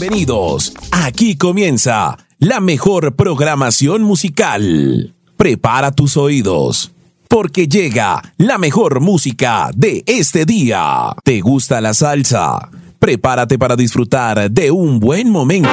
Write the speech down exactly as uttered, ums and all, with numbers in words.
Bienvenidos. Aquí comienza la mejor programación musical. Prepara tus oídos, porque llega la mejor música de este día. ¿Te gusta la salsa? Prepárate para disfrutar de un buen momento.